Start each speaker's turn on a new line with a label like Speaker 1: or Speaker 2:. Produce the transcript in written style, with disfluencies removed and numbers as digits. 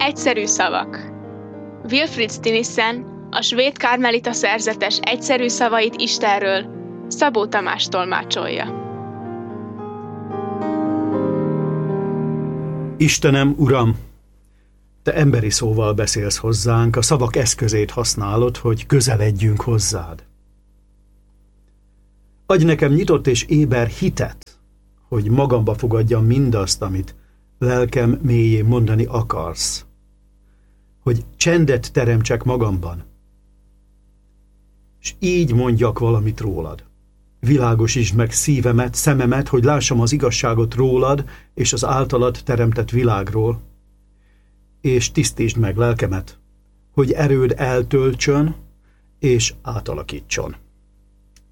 Speaker 1: Egyszerű szavak. Wilfrid Stinissen, a svéd karmelita szerzetes egyszerű szavait Istenről Szabó Tamás tolmácsolja.
Speaker 2: Istenem, Uram! Te emberi szóval beszélsz hozzánk, a szavak eszközét használod, hogy közeledjünk hozzád. Adj nekem nyitott és éber hitet, hogy magamba fogadjam mindazt, amit lelkem mélyén mondani akarsz. Hogy csendet teremtsek magamban, és így mondjak valamit rólad. Világosítsd meg szívemet, szememet, hogy lássam az igazságot rólad és az általad teremtett világról, és tisztítsd meg lelkemet, hogy erőd eltöltsön és átalakítson.